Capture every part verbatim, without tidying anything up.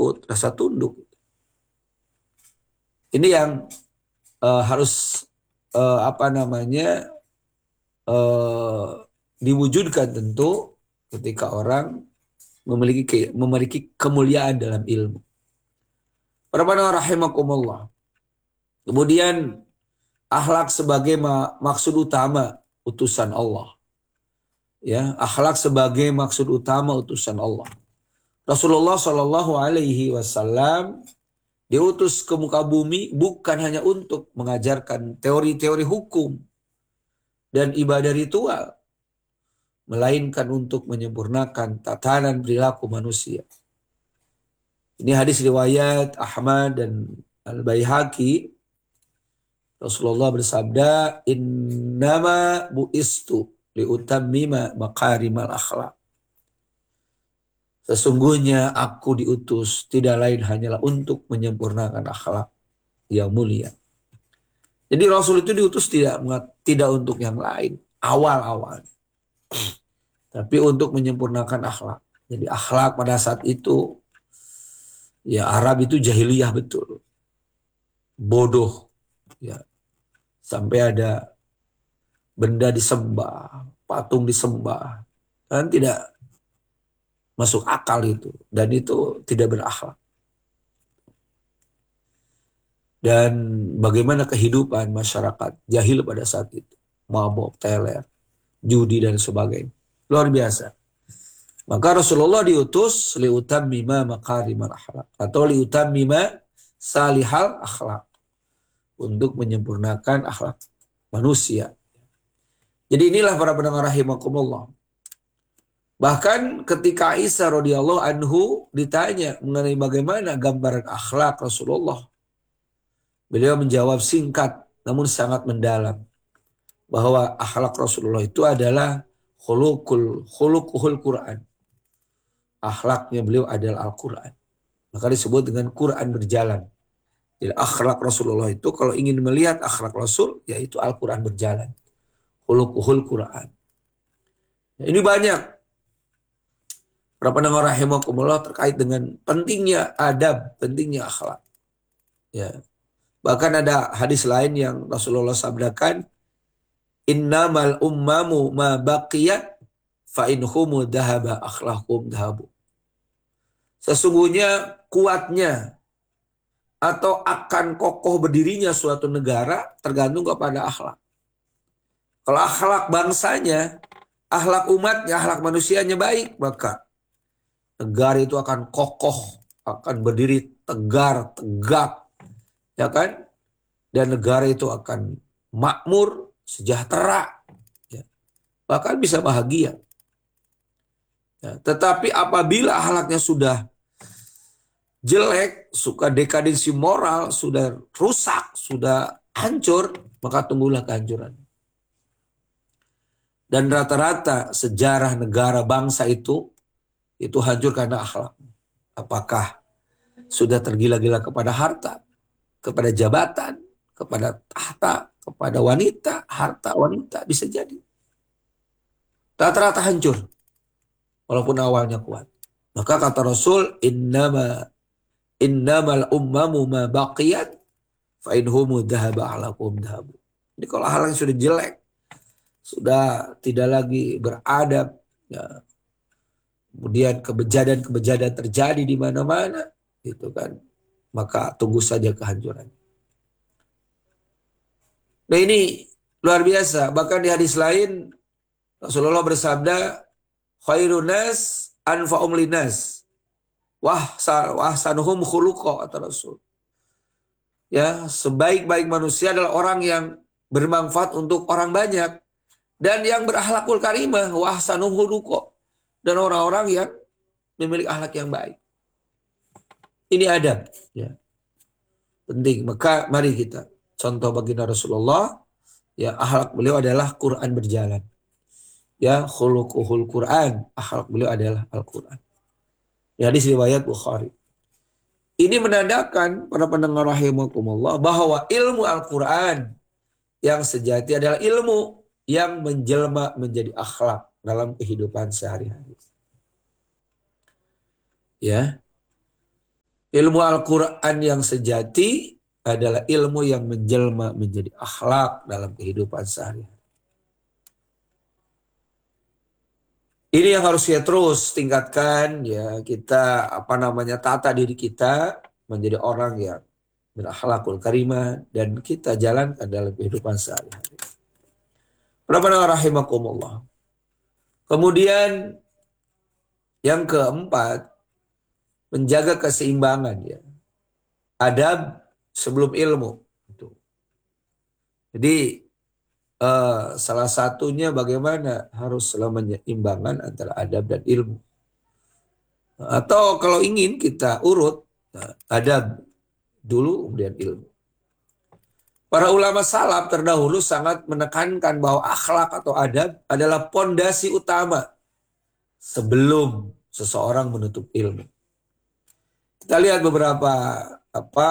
takut, rasa tunduk. Ini yang uh, harus uh, apa namanya uh, diwujudkan tentu ketika orang memiliki ke, memiliki kemuliaan dalam ilmu. Para pendengar rahimakumullah. Kemudian akhlak sebagai maksud utama utusan Allah. Ya, akhlak sebagai maksud utama utusan Allah. Rasulullah Shallallahu Alaihi Wasallam diutus ke muka bumi bukan hanya untuk mengajarkan teori-teori hukum dan ibadah ritual, melainkan untuk menyempurnakan tatanan perilaku manusia. Ini hadis riwayat Ahmad dan Al-Baihaqi. Rasulullah bersabda, "Innama bu'istu liutammima makarimal akhlak." Sesungguhnya aku diutus tidak lain hanyalah untuk menyempurnakan akhlak yang mulia. Jadi Rasul itu diutus tidak tidak untuk yang lain awal-awal, tapi untuk menyempurnakan akhlak. Jadi akhlak pada saat itu, ya Arab itu jahiliyah betul, bodoh, ya sampai ada benda disembah, patung disembah, dan tidak masuk akal itu, dan itu tidak berakhlak. Dan bagaimana kehidupan masyarakat jahil pada saat itu, mabok, teler, judi dan sebagainya, luar biasa. Maka Rasulullah diutus liutammima makarimal akhlak atau liutammima salihal akhlak, untuk menyempurnakan akhlak manusia. Jadi inilah para pendengar rahimakumullah. Bahkan ketika Aisyah radhiyallahu anhu ditanya mengenai bagaimana gambaran akhlak Rasulullah, beliau menjawab singkat namun sangat mendalam bahwa akhlak Rasulullah itu adalah khuluqul khuluquhul Quran. Akhlaknya beliau adalah Al-Quran. Maka disebut dengan Quran berjalan. Jadi akhlak Rasulullah itu kalau ingin melihat akhlak Rasul, yaitu Al-Quran berjalan. Khuluquhul Quran. Ini banyak para pendengar rahimakumullah terkait dengan pentingnya adab, pentingnya akhlak. Ya. Bahkan ada hadis lain yang Rasulullah sabdakan, innamal ummamu ma baqiyat fa inhumu dahaba akhlaquhum dahabu. Sesungguhnya kuatnya atau akan kokoh berdirinya suatu negara tergantung kepada akhlak. Kalau akhlak bangsanya, akhlak umatnya, akhlak manusianya baik, maka negara itu akan kokoh, akan berdiri tegar, tegak, ya kan? Dan negara itu akan makmur, sejahtera, ya. Bahkan bisa bahagia. Ya, tetapi apabila akhlaknya sudah jelek, suka dekadensi moral, sudah rusak, sudah hancur, maka tunggulah kehancuran. Dan rata-rata sejarah negara bangsa itu, itu hancur karena akhlak. Apakah sudah tergila-gila kepada harta, kepada jabatan, kepada tahta, kepada wanita, harta wanita, bisa jadi. Rata-rata hancur, walaupun awalnya kuat. Maka kata Rasul, innama innamal ummamu ma baqiyat fa inhumu dhahaba alakum dhahabu. Jadi kalau hal yang sudah jelek, sudah tidak lagi beradab, ya, kemudian kebejatan-kebejatan terjadi di mana-mana, gitu kan, maka tunggu saja kehancuran. Nah ini luar biasa. Bahkan di hadis lain Rasulullah bersabda, khairun nas anfa'um linas wah sanuhum khuluqa, kata Rasul. Ya, sebaik-baik manusia adalah orang yang bermanfaat untuk orang banyak dan yang berakhlakul karimah, wah sanuhum khuluqa, dan orang-orang yang memiliki akhlak yang baik. Ini adab, ya. Penting. Maka mari kita contoh baginda Rasulullah, ya, akhlak beliau adalah Quran berjalan. Ya, khuluquhul Quran, akhlak beliau adalah Al-Quran. Ya, hadis riwayat Bukhari. Ini menandakan para pendengar rahimakumullah bahwa ilmu Al-Quran yang sejati adalah ilmu yang menjelma menjadi akhlak dalam kehidupan sehari-hari. Ya. Ilmu Al-Quran yang sejati adalah ilmu yang menjelma menjadi akhlak dalam kehidupan sehari-hari. Ini yang harus ya terus tingkatkan, ya kita apa namanya tata diri kita menjadi orang yang berakhlakul karimah dan kita jalankan dalam kehidupan sehari-hari. Rabbana rahimakumullah. Kemudian yang keempat, menjaga keseimbangan ya. Adab sebelum ilmu. Jadi Uh, salah satunya bagaimana harus selalu menyeimbangkan antara adab dan ilmu. Atau kalau ingin kita urut, nah, adab dulu kemudian ilmu. Para ulama salaf terdahulu sangat menekankan bahwa akhlak atau adab adalah pondasi utama sebelum seseorang menuntut ilmu. Kita lihat beberapa apa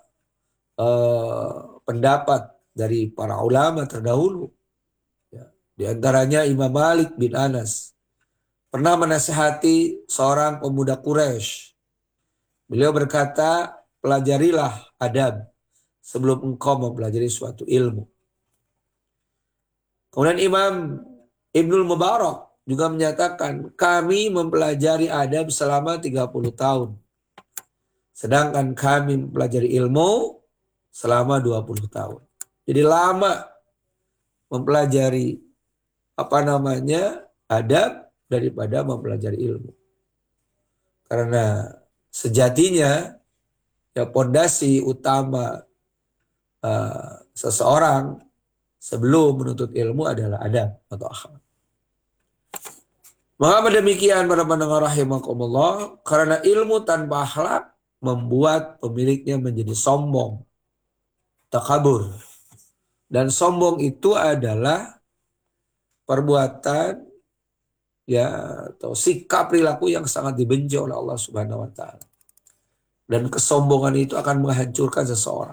uh, pendapat dari para ulama terdahulu. Ya, di antaranya Imam Malik bin Anas pernah menasihati seorang pemuda Quraisy. Beliau berkata, pelajarilah adab sebelum engkau mempelajari suatu ilmu. Kemudian Imam Ibnul Mubarak juga menyatakan, kami mempelajari adab selama tiga puluh tahun. Sedangkan kami mempelajari ilmu selama dua puluh tahun. Jadi lama mempelajari apa namanya adab daripada mempelajari ilmu. Karena sejatinya ya pondasi utama uh, seseorang sebelum menuntut ilmu adalah adab atau akhlak. Maka demikian para pendengar rahimakumullah, karena ilmu tanpa akhlak membuat pemiliknya menjadi sombong, takabur. Dan sombong itu adalah perbuatan ya atau sikap perilaku yang sangat dibenci oleh Allah Subhanahu wa taala. Dan kesombongan itu akan menghancurkan seseorang.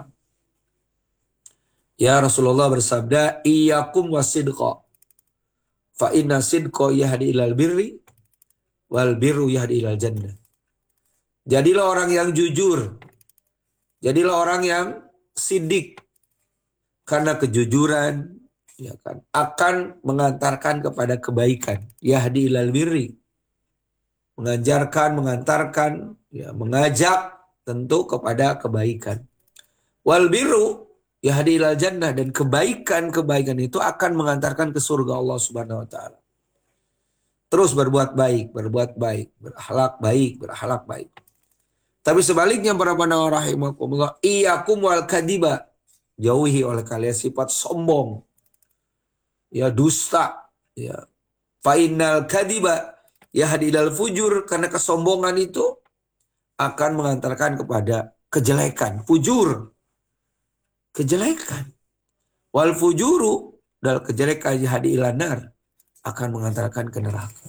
Ya Rasulullah bersabda, "Iyyakum wasidqa. Fa inna sidqa yahdi ilal birri wal birru yahdi ilal jannah." Jadilah orang yang jujur. Jadilah orang yang sidik. Karena kejujuran ya kan, akan mengantarkan kepada kebaikan. Yahdi ilal birri. Mengajarkan, mengantarkan, ya, mengajak tentu kepada kebaikan. Wal birru yahdi ilal jannah. Dan kebaikan-kebaikan itu akan mengantarkan ke surga Allah Subhanahu wa taala. Terus berbuat baik, berbuat baik, berakhlak baik, berakhlak baik. Tapi sebaliknya para pendengar rahimakumullah, iyyakum wal kadiba. Jauhi oleh kalian sifat sombong, ya dusta, ya fainal kadiba yahdi ilal fujur, karena kesombongan itu akan mengantarkan kepada kejelekan, fujur, kejelekan. Wal fujuru, dan kejelekan yahdi ilal nar, akan mengantarkan ke neraka.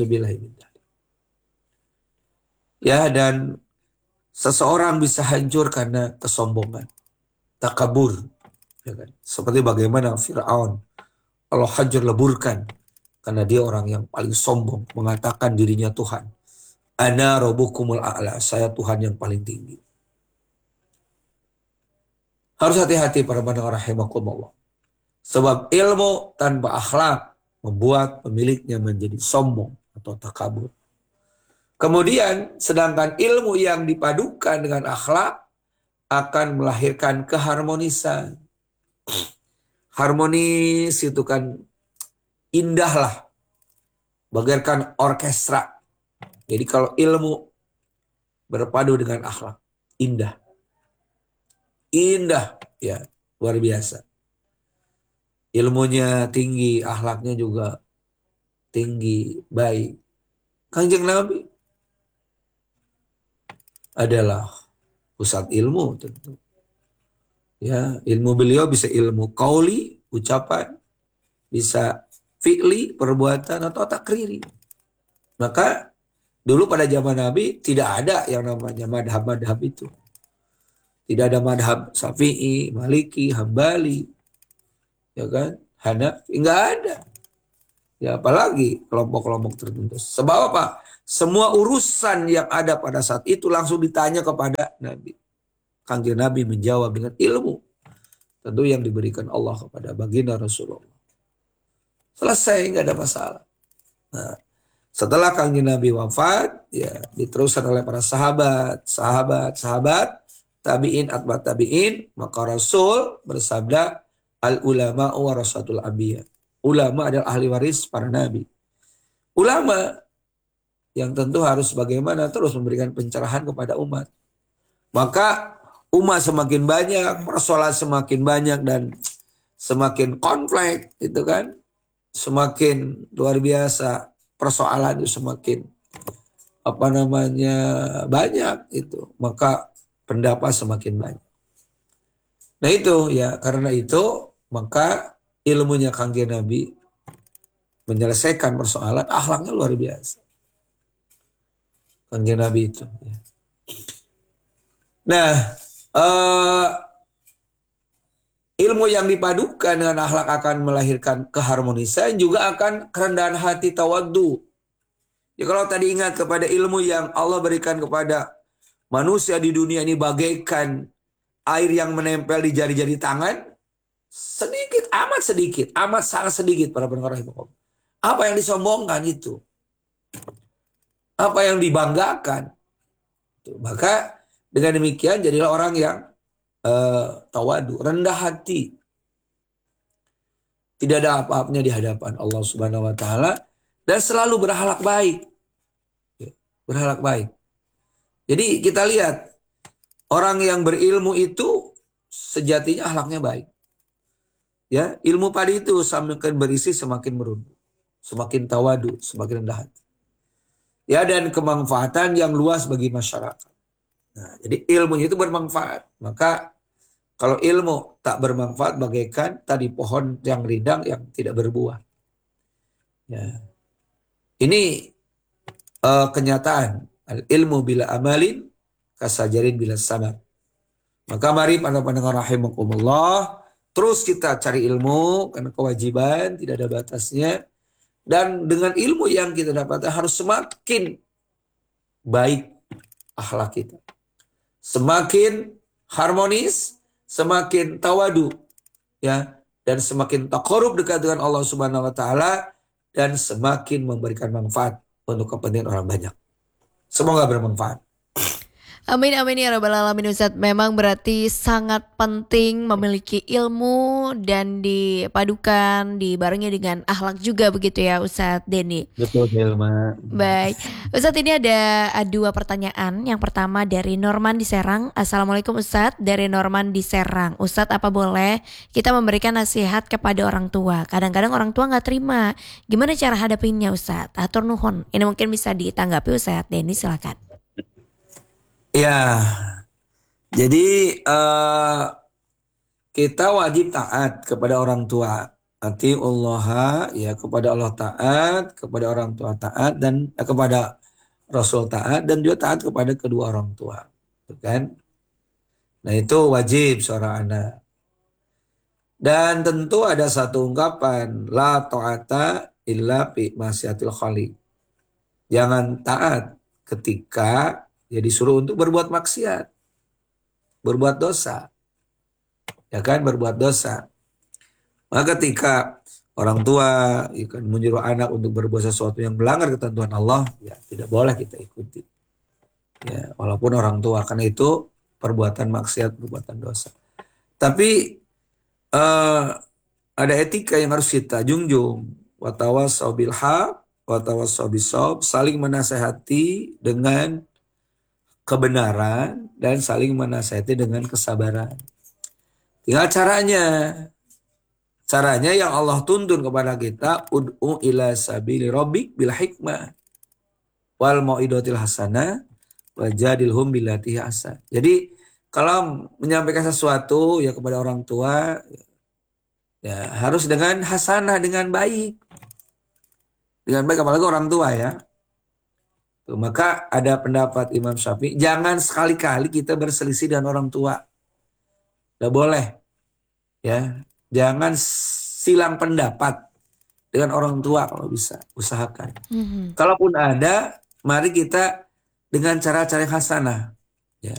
Ya, dan seseorang bisa hancur karena kesombongan. Takabur, ya kan? Seperti bagaimana Fir'aun Allah hancur leburkan karena dia orang yang paling sombong, mengatakan dirinya Tuhan. Ana rabbukumul a'la, saya Tuhan yang paling tinggi. Harus hati-hati para pendengar rahimakumullah. Sebab ilmu tanpa akhlak membuat pemiliknya menjadi sombong atau takabur. Kemudian sedangkan ilmu yang dipadukan dengan akhlak akan melahirkan keharmonisan. Harmonis itu kan indah lah. Bagaikan orkestra. Jadi kalau ilmu berpadu dengan akhlak, indah. Indah, ya, luar biasa. Ilmunya tinggi, akhlaknya juga tinggi, baik. Kanjeng Nabi adalah pusat ilmu tentu. Ya, ilmu beliau bisa ilmu qauli, ucapan, bisa fi'li, perbuatan, atau takriri. Maka dulu pada zaman Nabi tidak ada yang namanya madhab-madhab itu. Tidak ada madhab Syafi'i, Maliki, Hambali, ya kan, Hanafi, enggak ada. Ya apalagi kelompok-kelompok tertentu. Sebab apa? Semua urusan yang ada pada saat itu langsung ditanya kepada Nabi. Kanjeng Nabi menjawab dengan ilmu tentu yang diberikan Allah kepada baginda Rasulullah. Selesai, nggak ada masalah. Nah, setelah Kanjeng Nabi wafat, ya diteruskan oleh para sahabat, sahabat, sahabat, tabiin, atba tabiin, maka Rasul bersabda, al ulama warasatul anbiya. Ulama adalah ahli waris para nabi. Ulama yang tentu harus bagaimana terus memberikan pencerahan kepada umat. Maka umat semakin banyak, persoalan semakin banyak dan semakin konflik, itu kan, semakin luar biasa persoalan itu semakin apa namanya banyak itu, maka pendapat semakin banyak. Nah itu ya, karena itu maka ilmunya Kanjeng Nabi menyelesaikan persoalan, akhlaknya luar biasa. Kanjeng Nabi itu. Ya. Nah, uh, ilmu yang dipadukan dengan akhlak akan melahirkan keharmonisan, juga akan kerendahan hati, tawaddu. Ya kalau tadi ingat kepada ilmu yang Allah berikan kepada manusia di dunia ini bagaikan air yang menempel di jari-jari tangan, sedikit, amat sedikit, amat sangat sedikit para pendengar rahimahullah. Apa yang disombongkan itu? Apa yang dibanggakan? Maka dengan demikian jadilah orang yang uh, tawadu, rendah hati. Tidak ada apa-apanya di hadapan Allah Subhanahu wa taala dan selalu berakhlak baik. Berakhlak baik. Jadi kita lihat orang yang berilmu itu sejatinya akhlaknya baik. Ya, ilmu padi itu semakin berisi semakin merunduk, semakin tawadu, semakin rendah hati. Ya, dan kemanfaatan yang luas bagi masyarakat. Nah, jadi ilmunya itu bermanfaat. Maka kalau ilmu tak bermanfaat bagaikan tadi pohon yang rindang yang tidak berbuah. Ya. Ini uh, kenyataan. Al ilmu bila amalin kasajarin bila sabar. Maka mari para pendengar rahimakumullah, terus kita cari ilmu karena kewajiban tidak ada batasnya. Dan dengan ilmu yang kita dapatkan harus semakin baik akhlak kita. Semakin harmonis, semakin tawadu, ya, dan semakin taqarrub dekat dengan Allah Subhanahu wa taala dan semakin memberikan manfaat untuk kepentingan orang banyak. Semoga bermanfaat. Amin amin ya rabbal alamin. Ustadz, memang berarti sangat penting memiliki ilmu dan dipadukan dibarengi dengan akhlak juga begitu ya Ustadz Denny. Betul Hilma. Baik Ustadz, ini ada dua pertanyaan. Yang pertama dari Norman di Serang. Assalamualaikum Ustadz, dari Norman di Serang. Ustadz, apa boleh kita memberikan nasihat kepada orang tua? Kadang-kadang orang tua gak terima. Gimana cara hadapinnya Ustadz? Atur nuhun. Ini mungkin bisa ditanggapi Ustadz Denny, silakan. Ya, jadi uh, kita wajib taat kepada orang tua. Atiullaha, ya, kepada Allah taat, kepada orang tua taat, dan eh, kepada Rasul taat, dan juga taat kepada kedua orang tua, kan? Nah itu wajib seorang anak. Dan tentu ada satu ungkapan, la ta'ata illa fi ma'siyatil khaliq. Jangan taat ketika ya disuruh untuk berbuat maksiat, berbuat dosa, ya kan, berbuat dosa. Maka ketika orang tua ya kan, menyuruh anak untuk berbuat sesuatu yang melanggar ketentuan Allah, ya tidak boleh kita ikuti. Ya, walaupun orang tua, karena itu perbuatan maksiat, perbuatan dosa. Tapi uh, ada etika yang harus kita junjung. Watawassaw bil haq, watawassaw bisawab, saling menasehati dengan kebenaran dan saling menasihati dengan kesabaran. Tinggal caranya. Caranya yang Allah tuntun kepada kita, ud'u ila sabili rabbik bil hikmah wal mau'idotil hasanah wajadilhum billati hasan. Jadi kalau menyampaikan sesuatu ya kepada orang tua ya harus dengan hasanah, dengan baik. Dengan baik, apalagi orang tua ya. Tuh, maka ada pendapat Imam Syafi'i, jangan sekali-kali kita berselisih dengan orang tua. Tidak boleh. Ya, jangan silang pendapat dengan orang tua kalau bisa, usahakan. Mm-hmm. Kalaupun ada, mari kita dengan cara-cara yang hasanah. Ya.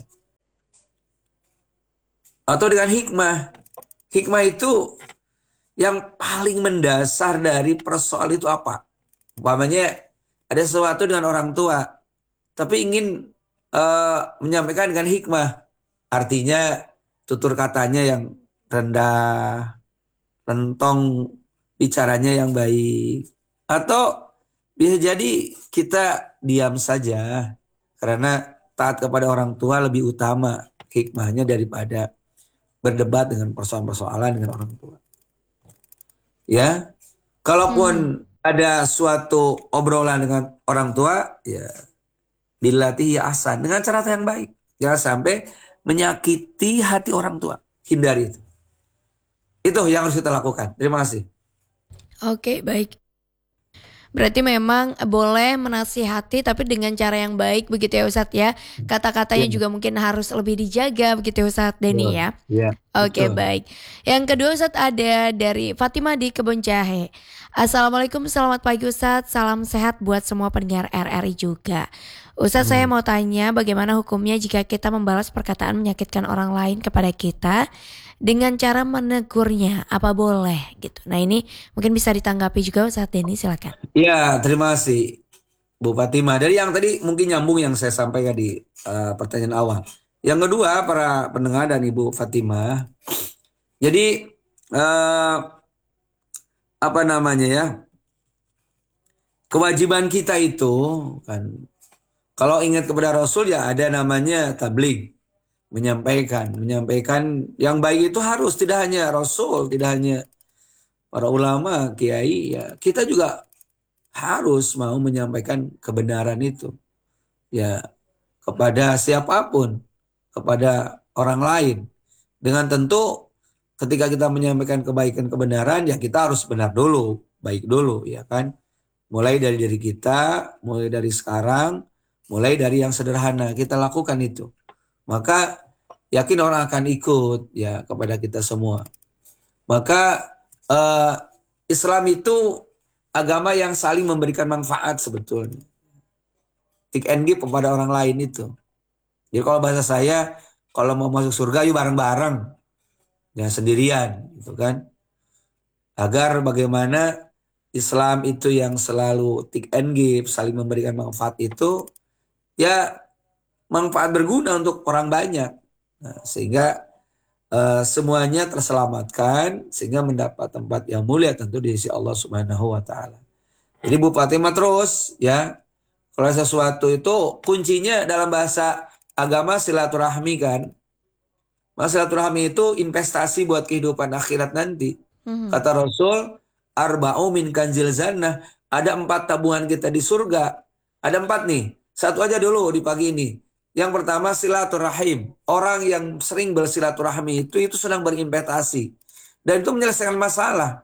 Atau dengan hikmah. Hikmah itu yang paling mendasar dari persoalan itu apa? Umpamanya ada sesuatu dengan orang tua, tapi ingin uh, menyampaikan dengan hikmah. Artinya tutur katanya yang rendah, rentong bicaranya yang baik. Atau bisa jadi kita diam saja karena taat kepada orang tua lebih utama hikmahnya daripada berdebat dengan persoalan-persoalan dengan orang tua. Ya, kalaupun hmm. ada suatu obrolan dengan orang tua, ya dilatih ya ahsan dengan cara yang baik. Jangan sampai menyakiti hati orang tua. Hindari itu. Itu yang harus kita lakukan. Terima kasih. Oke, baik. Berarti memang boleh menasihati tapi dengan cara yang baik begitu ya Ustadz ya. Kata-katanya ya. Juga mungkin harus lebih dijaga begitu ya Ustadz Denny ya. Ya. Oke, baik. Yang kedua Ustadz ada dari Fatimah di Kebun Jahe. Assalamualaikum, selamat pagi Ustadz. Salam sehat buat semua pendengar R R I juga. Ustadz, hmm. saya mau tanya bagaimana hukumnya jika kita membalas perkataan menyakitkan orang lain kepada kita dengan cara menegurnya, apa boleh gitu. Nah ini mungkin bisa ditanggapi juga Ustadz Denny, silakan. Iya, terima kasih Bu Fatimah. Dari yang tadi mungkin nyambung yang saya sampaikan di uh, pertanyaan awal. Yang kedua, para pendengar dan Ibu Fatimah. Jadi uh, apa namanya ya? Kewajiban kita itu kan, kalau ingat kepada Rasul ya ada namanya tabligh. Menyampaikan, menyampaikan yang baik itu harus tidak hanya Rasul, tidak hanya para ulama, kiai, ya kita juga harus mau menyampaikan kebenaran itu, ya kepada siapapun, kepada orang lain. Dengan tentu ketika kita menyampaikan kebaikan kebenaran, ya kita harus benar dulu, baik dulu, ya kan. Mulai dari diri kita, mulai dari sekarang, mulai dari yang sederhana kita lakukan itu. Maka yakin orang akan ikut ya kepada kita semua. Maka uh, Islam itu agama yang saling memberikan manfaat sebetulnya. Take and give kepada orang lain itu. Jadi kalau bahasa saya, kalau mau masuk surga yuk bareng-bareng. Jangan sendirian gitu kan. Agar bagaimana Islam itu yang selalu take and give, saling memberikan manfaat itu ya manfaat berguna untuk orang banyak. Nah, sehingga uh, semuanya terselamatkan sehingga mendapat tempat yang mulia tentu di sisi Allah Subhanahu wa taala. Jadi Bu Fatimah terus ya, kalau sesuatu itu kuncinya dalam bahasa agama silaturahmi kan. Mas silaturahmi itu investasi buat kehidupan akhirat nanti. Hmm. Kata Rasul, arba'u min kanzil jannah, ada empat tabungan kita di surga. Ada empat nih. Satu aja dulu di pagi ini. Yang pertama silaturahim. Orang yang sering bersilaturahmi itu itu sedang berinvestasi dan itu menyelesaikan masalah.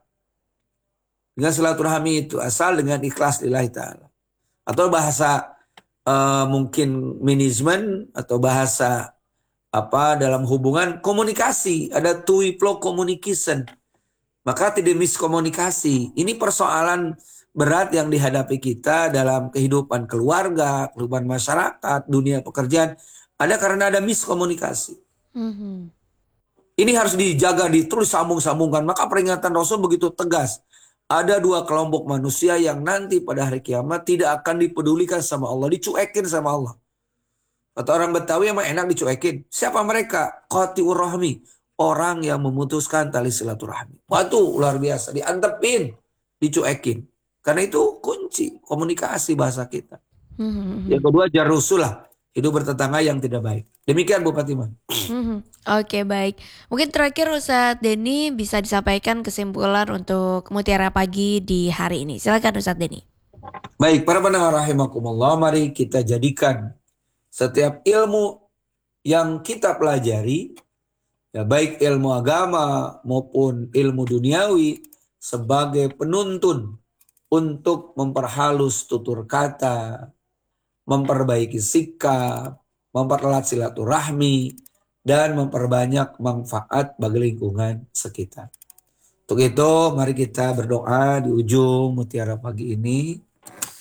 Dengan silaturahmi itu asal dengan ikhlas lillahi ta'ala. Atau bahasa uh, mungkin manajemen atau bahasa apa dalam hubungan komunikasi, ada two flow communication. Maka tidak miskomunikasi. Ini persoalan berat yang dihadapi kita dalam kehidupan keluarga, kehidupan masyarakat, dunia pekerjaan. Ada karena ada miskomunikasi. Mm-hmm. Ini harus dijaga, ditulis sambung-sambungkan. Maka peringatan Rasul begitu tegas. Ada dua kelompok manusia yang nanti pada hari kiamat tidak akan dipedulikan sama Allah. Dicuekin sama Allah. Kata orang Betawi emang enak dicuekin. Siapa mereka? Qati'ur rahmi. Orang yang memutuskan tali silaturahmi. Waduh luar biasa. Diantepin. Dicuekin. Karena itu kunci komunikasi bahasa kita. Hmm. Yang kedua jarusulah, hidup bertetangga yang tidak baik. Demikian Bu Fatimah. Hmm. Oke, baik. Mungkin terakhir Ustadz Denny bisa disampaikan kesimpulan untuk Mutiara Pagi di hari ini. Silakan Ustadz Denny. Baik, para pendengar rahimakumullah, mari kita jadikan setiap ilmu yang kita pelajari, ya baik ilmu agama maupun ilmu duniawi, sebagai penuntun untuk memperhalus tutur kata, memperbaiki sikap, mempererat silaturahmi, dan memperbanyak manfaat bagi lingkungan sekitar. Untuk itu, mari kita berdoa di ujung Mutiara Pagi ini.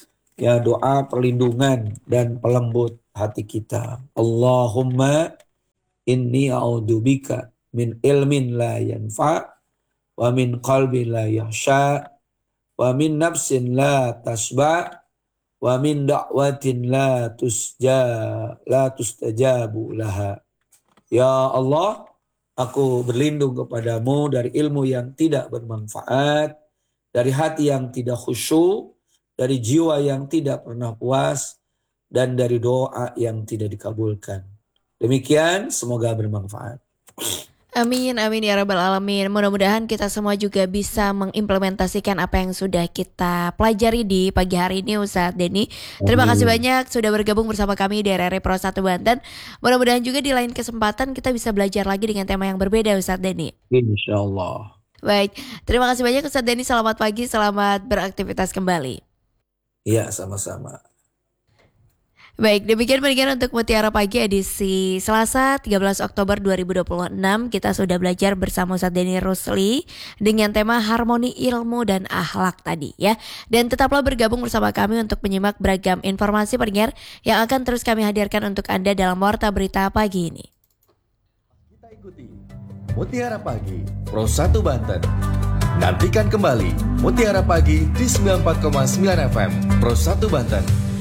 Ya, doa perlindungan dan pelembut hati kita. Allahumma inni a'udzubika min ilmin la yanfa wa min qalbin la yahsha wa min nafsin la tasba wa min da'watin la tusja la tustajabu laha. Ya Allah, aku berlindung kepadamu dari ilmu yang tidak bermanfaat, dari hati yang tidak khusyuk, dari jiwa yang tidak pernah puas, dan dari doa yang tidak dikabulkan. Demikian, semoga bermanfaat. Amin, amin ya rabbal alamin. Mudah-mudahan kita semua juga bisa mengimplementasikan apa yang sudah kita pelajari di pagi hari ini Ustadz Denny. Terima kasih banyak sudah bergabung bersama kami di R R I Pro satu Banten. Mudah-mudahan juga di lain kesempatan kita bisa belajar lagi dengan tema yang berbeda Ustadz Denny. Insya Allah. Baik, terima kasih banyak Ustadz Denny. Selamat pagi, selamat beraktivitas kembali. Iya, sama-sama. Baik, demikian pendengar untuk Mutiara Pagi edisi Selasa tiga belas Oktober dua ribu dua puluh enam. Kita sudah belajar bersama Ustadz Denny Rusli dengan tema harmoni ilmu dan akhlak tadi ya. Dan tetaplah bergabung bersama kami untuk menyimak beragam informasi pendengar yang akan terus kami hadirkan untuk Anda dalam Warta Berita Pagi ini. Kita ikuti Mutiara Pagi Pro satu Banten. Nantikan kembali Mutiara Pagi di sembilan puluh empat koma sembilan F M Pro satu Banten.